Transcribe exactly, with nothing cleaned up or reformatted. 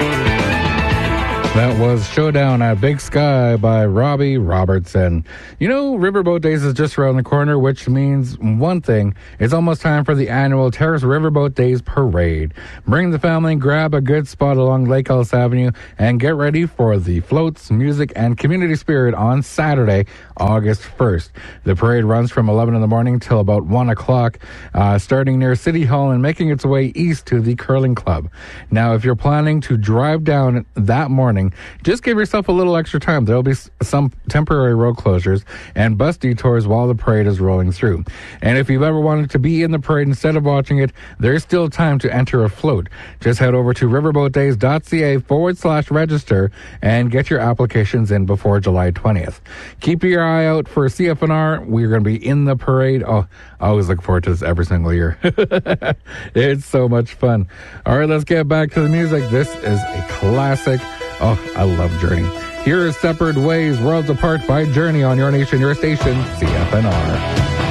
That was Showdown at Big Sky by Robbie Robertson. You know, Riverboat Days is just around the corner, which means one thing. It's almost time for the annual Terrace Riverboat Days Parade. Bring the family, grab a good spot along Lake Ellis Avenue, and get ready for the floats, music, and community spirit on Saturday, August first. The parade runs from eleven in the morning till about one o'clock, uh, starting near City Hall and making its way east to the Curling Club. Now, if you're planning to drive down that morning, just give yourself a little extra time. There'll be some temporary road closures and bus detours while the parade is rolling through. And if you've ever wanted to be in the parade instead of watching it, there's still time to enter a float. Just head over to riverboatdays.ca forward slash register and get your applications in before July twentieth. Keep your eye out for C F N R. We're going to be in the parade. Oh, I always look forward to this every single year. It's so much fun. All right, let's get back to the music. This is a classic. Oh, I love Journey. Here is Separate Ways, Worlds Apart by Journey on Your Nation, Your Station, C F N R.